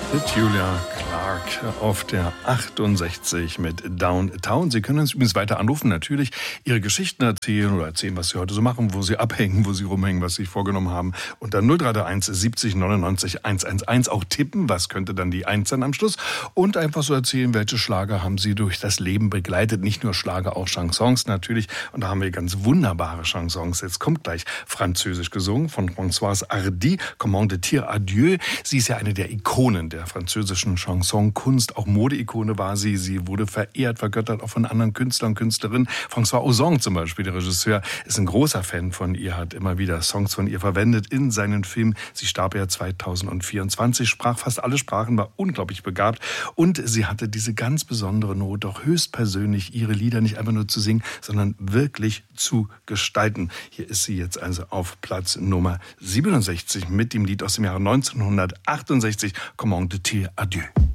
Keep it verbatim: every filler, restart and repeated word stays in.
Julia Clark auf der achtundsechzig mit Downtown. Sie können uns übrigens weiter anrufen, natürlich Ihre Geschichten erzählen oder erzählen, was Sie heute so machen, wo Sie abhängen, wo Sie rumhängen, was Sie sich vorgenommen haben. Und dann null drei drei eins siebzig neunundneunzig hundertelf auch tippen, was könnte dann die eins sein am Schluss. Und einfach so erzählen, welche Schlager haben Sie durch das Leben begleitet. Nicht nur Schlager, auch Chansons natürlich. Und da haben wir ganz wunderbare Chansons. Jetzt kommt gleich französisch gesungen von Françoise Hardy, Comment de dire adieu. Sie ist ja eine der Ikonen der französischen Chansonkunst, auch Modeikone war sie. Sie wurde verehrt, vergöttert, auch von anderen Künstlern und Künstlerinnen. François Ozon zum Beispiel, der Regisseur, ist ein großer Fan von ihr, hat immer wieder Songs von ihr verwendet in seinen Filmen. Sie starb ja zweitausendvierundzwanzig, sprach fast alle Sprachen, war unglaublich begabt und sie hatte diese ganz besondere Not, auch höchstpersönlich ihre Lieder nicht einfach nur zu singen, sondern wirklich zu gestalten. Hier ist sie jetzt also auf Platz Nummer siebenundsechzig mit dem Lied aus dem Jahre neunzehnhundertachtundsechzig, Comment de dire adieu.